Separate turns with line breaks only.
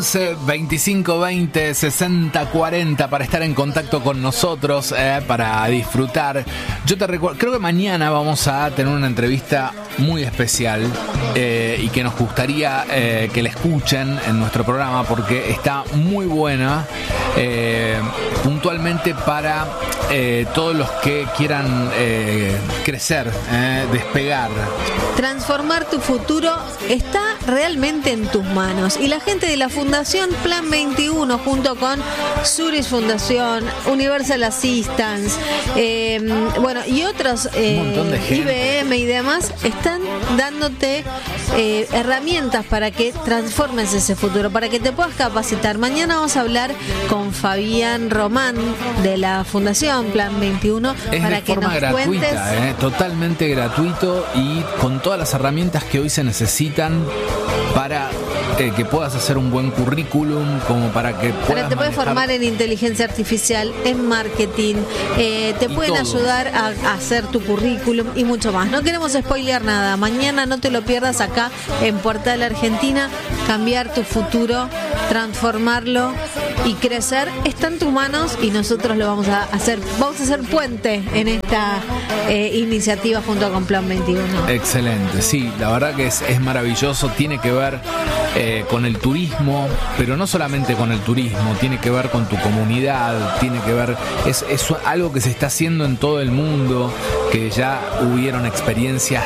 11 25 20 60 40 para estar en contacto con nosotros, para disfrutar. Yo te recuerdo, creo que mañana vamos a tener una entrevista muy especial y que nos gustaría que la escuchen en nuestro programa porque está muy buena, puntualmente para todos los que quieran crecer, despegar.
Transformar tu futuro está realmente en tus manos. Y la gente de la Fundación Plan 21, junto con Suris Fundación, Universal Assistance, y otros, IBM y demás, están dándote herramientas para que transformes ese futuro, para que te puedas capacitar. Mañana vamos a hablar con Fabián Román de la Fundación Plan 21 para que nos cuentes.
Totalmente gratuito y con todas las herramientas que hoy se necesitan para que puedas hacer un buen currículum, como para que puedas
te puedes formar en inteligencia artificial, en marketing, te pueden ayudar a hacer tu currículum y mucho más. No queremos spoilear nada. Mañana no te lo pierdas acá en Portal Argentina. Cambiar tu futuro, transformarlo y crecer está en tus manos y nosotros lo vamos a hacer. Vamos a hacer puente en esta iniciativa junto con Plan 21.
Excelente, sí, la verdad que es maravilloso. Tiene que ver con el turismo, pero no solamente con el turismo, tiene que ver con tu comunidad, tiene que ver, es algo que se está haciendo en todo el mundo, que ya hubieron experiencias